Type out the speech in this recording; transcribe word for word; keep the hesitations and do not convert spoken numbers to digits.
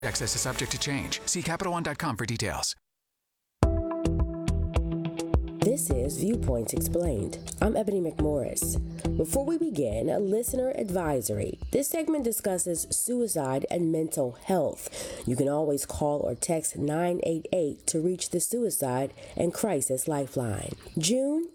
Access is subject to change. See Capital One dot com for details. This is Viewpoints Explained. I'm Ebony McMorris. Before we begin, a listener advisory. This segment discusses suicide and mental health. You can always call or text nine eight eight to reach the Suicide and Crisis Lifeline. June